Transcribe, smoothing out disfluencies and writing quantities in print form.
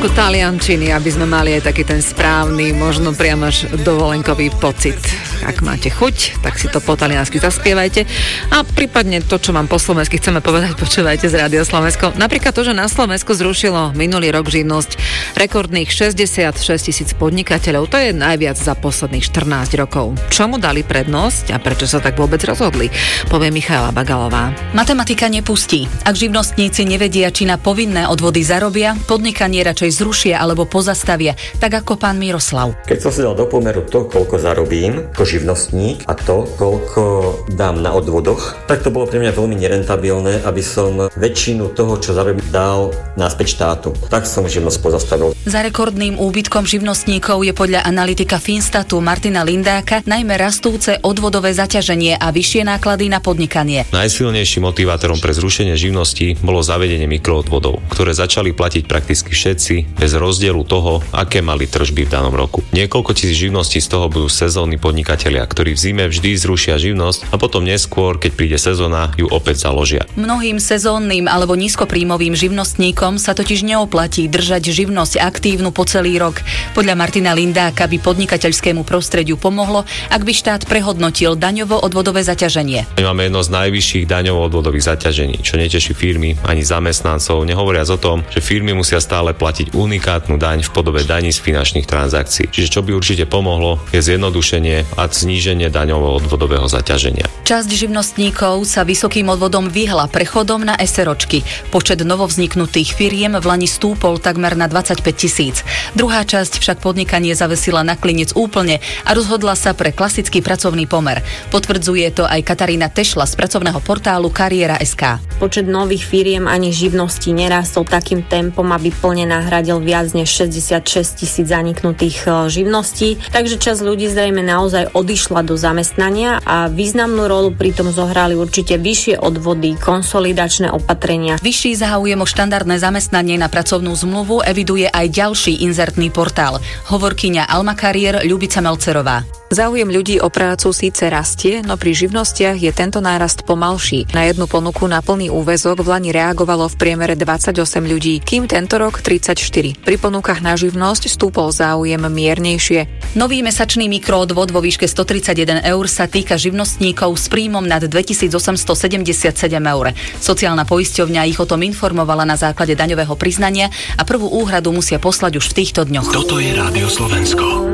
trošku taliančiny, aby sme mali aj taký ten správny, možno priam až dovolenkový pocit. Ak máte chuť, tak si to po taliansky zaspievajte. A prípadne to, čo vám po slovensky chceme povedať, počúvajte z Rádia Slovensko. Napríklad to, že na Slovensku zrušilo minulý rok živnosť rekordných 66 000 podnikateľov. To je najviac za posledných 14 rokov. Čomu dali prednosť a prečo sa tak vôbec rozhodli? Povie Michaela Bagalová. Matematika nepustí. Ak živnostníci nevedia, či na povinné odvody zarobia, podnikanie radšej zrušia alebo pozastavia, tak ako pán Miroslav. Keď som si dal do pomeru to, koľko zarobím ako živnostník a to, koľko dám na odvodoch, tak to bolo pre mňa veľmi nerentabilné, aby som väčšinu toho, čo zarobím, dal naspäť štátu. Tak som živnosť pozastavil. Za rekordným úbytkom živnostníkov je podľa analytika Finstatu Martina Lindáka najmä rastúce odvodové zaťaženie a vyššie náklady na podnikanie. Najsilnejším motivátorom pre zrušenie živnosti bolo zavedenie mikroodvodov, ktoré začali platiť prakticky všetci bez rozdielu toho, aké mali tržby v danom roku. Niekoľko tisíc živností z toho budú sezónni podnikatelia, ktorí v zime vždy zrušia živnosť a potom neskôr, keď príde sezóna, ju opäť založia. Mnohým sezónnym alebo nízkopríjmovým živnostníkom sa totiž neoplatí držať živnosť aktívnu po celý rok. Podľa Martina Lindáka by podnikateľskému prostrediu pomohlo, ak by štát prehodnotil daňovo-odvodové zaťaženie. My máme jedno z najvyšších daňovo-odvodových zaťažení, čo neteší firmy ani zamestnancov, nehovoriac o tom, že firmy musia stále platiť unikátnu daň v podobe daní z finančných transakcií. Čiže čo by určite pomohlo, je zjednodušenie a zníženie daňovo-odvodového zaťaženia. Časť živnostníkov sa vysokým odvodom vyhla prechodom na SROčky. Počet novovzniknutých firiem v lani stúpol takmer na 25 000. Druhá časť však podnikanie zavesila na klinec úplne a rozhodla sa pre klasický pracovný pomer. Potvrdzuje to aj Katarína Tešla z pracovného portálu Kariéra.sk. Počet nových firiem ani živností nerástol takým tempom, aby plne nahradil viac než 66 000 zaniknutých živností, takže časť ľudí zrejme naozaj odišla do zamestnania a významnú rolu pritom zohrali určite vyššie odvody, konsolidačné opatrenia. Vyšší záujem o štandardné zamestnanie na pracovnú zmluvu eviduje aj ďalší inzertný portál. Hovorkyňa Alma Kariér Ľubica Melcerová. Záujem ľudí o prácu síce rastie, no pri živnostiach je tento nárast pomalší. Na jednu ponuku na plný úväzok v lani reagovalo v priemere 28 ľudí, kým tento rok 34. Pri ponukách na živnosť stúpol záujem miernejšie. Nový mesačný mikroodvod vo výške 131 eur sa týka živnostníkov s príjmom nad 2877 eur. Sociálna poisťovňa ich o tom informovala na základe daňového priznania a prvú úhradu musia poslať už v týchto dňoch. Toto je Rádio Slovensko.